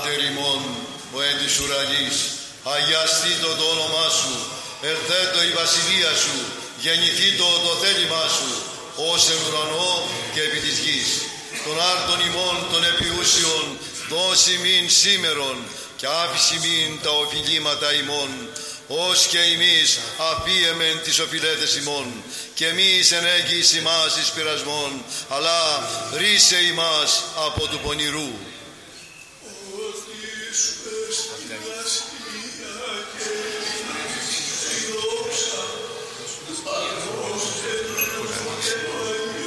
Πάτερ ημών, ο εν της ουρανής, αγιαστήτω το όνομά σου, ερθέτω η βασιλεία σου, γεννηθήτω το θέλημά σου, ως εν ουρανό και επί της γης. Των άρτων ημών των επιούσιων, δώσει μην σήμερον, και άφηση μην τα οφειλήματα ημών, ως και εμείς αφίεμεν τις οφειλέτες ημών, και εμείς ενέγγις ημάς εις πειρασμόν, αλλά ρίσε ημάς από του πονηρού.